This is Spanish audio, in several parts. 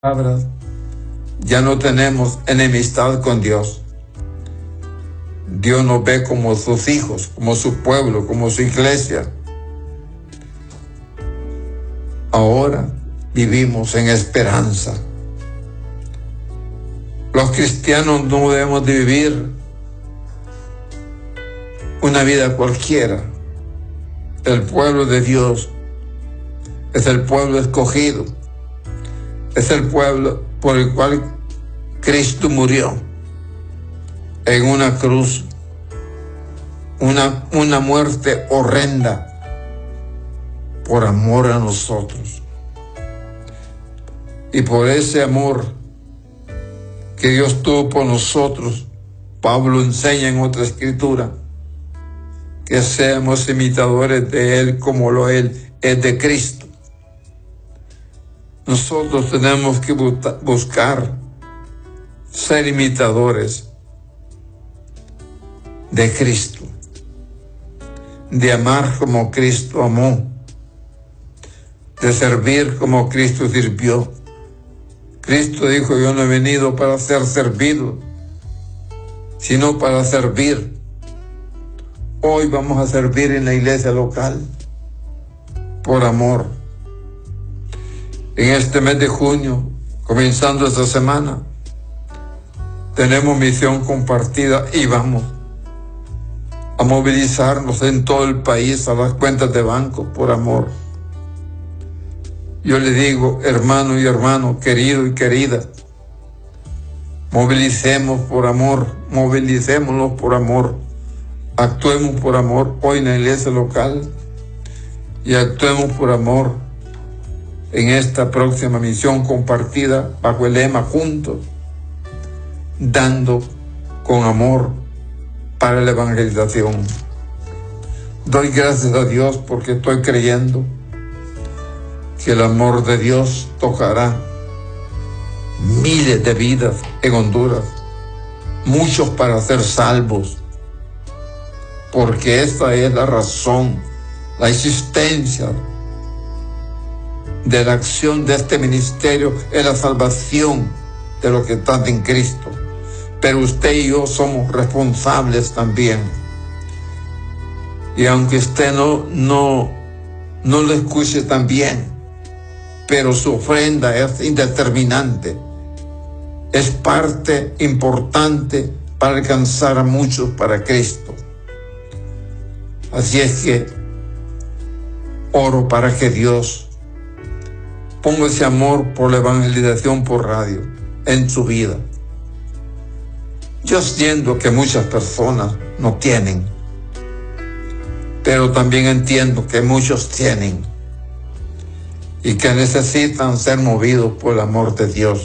palabras, ya no tenemos enemistad con Dios. Dios nos ve como sus hijos, como su pueblo, como su iglesia. Ahora vivimos en esperanza. Los cristianos no debemos de vivir una vida cualquiera. El pueblo de Dios es el pueblo escogido. Es el pueblo por el cual Cristo murió en una cruz, una muerte horrenda por amor a nosotros. Y por ese amor que Dios tuvo por nosotros, Pablo enseña en otra escritura que seamos imitadores de Él como lo Él es de Cristo. Nosotros tenemos que buscar ser imitadores de Cristo, de amar como Cristo amó, de servir como Cristo sirvió. Cristo dijo: yo no he venido para ser servido, sino para servir. Hoy vamos a servir en la iglesia local por amor. En este mes de junio, comenzando esta semana, tenemos misión compartida y vamos a movilizarnos en todo el país a las cuentas de banco por amor. Yo le digo, hermano y hermano, querido y querida, movilicemos por amor, movilicémonos por amor, actuemos por amor hoy en la iglesia local y actuemos por amor en esta próxima misión compartida bajo el lema Juntos, dando con amor para la evangelización. Doy gracias a Dios porque estoy creyendo que el amor de Dios tocará miles de vidas en Honduras, muchos para ser salvos, porque esta es la razón, la existencia de la acción de este ministerio, es la salvación de los que están en Cristo. Pero usted y yo somos responsables también. Y aunque usted no lo escuche también, pero su ofrenda es indeterminante, es parte importante para alcanzar a muchos para Cristo. Así es que oro para que Dios ponga ese amor por la evangelización por radio en su vida. Yo entiendo que muchas personas no tienen, pero también entiendo que muchos tienen y que necesitan ser movidos por el amor de Dios,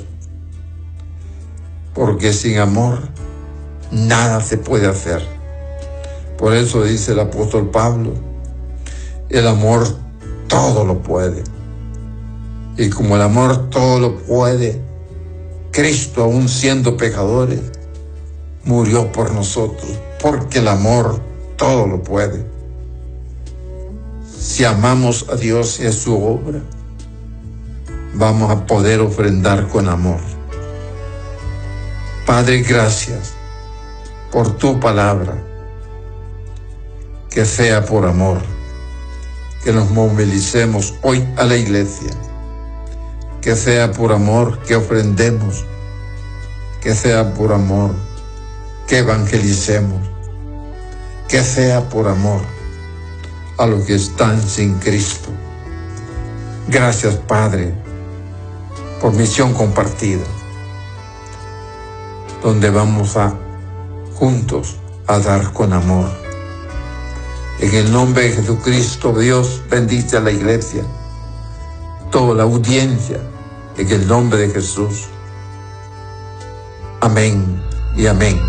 porque sin amor nada se puede hacer. Por eso dice el apóstol Pablo, el amor todo lo puede. Y como el amor todo lo puede, Cristo, aún siendo pecadores, murió por nosotros, porque el amor todo lo puede. Si amamos a Dios y a su obra, vamos a poder ofrendar con amor. Padre, gracias por tu palabra, que sea por amor, que nos movilicemos hoy a la iglesia, que sea por amor que ofrendemos, que sea por amor que evangelicemos, que sea por amor a los que están sin Cristo. Gracias, Padre, por misión compartida, donde vamos a juntos a dar con amor. En el nombre de Jesucristo, Dios bendice a la iglesia, toda la audiencia, en el nombre de Jesús. Amén y amén.